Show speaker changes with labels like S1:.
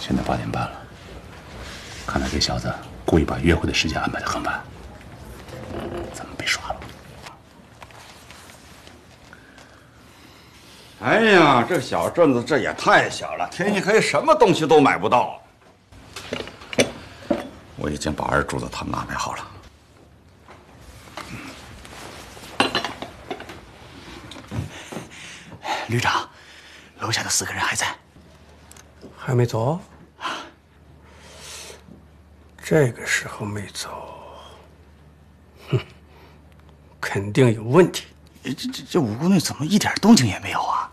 S1: 现在8点半了，看来这小子故意把约会的时间安排得很晚，咱们被耍了。
S2: 哎呀，这小镇子这也太小了，天一黑什么东西都买不到。我已经把二柱子他们安排好了。
S3: 旅长，楼下的4个人还在，
S4: 还没走？这个时候没走，哼，肯定有问题。
S3: 这五姑娘怎么一点动静也没有啊？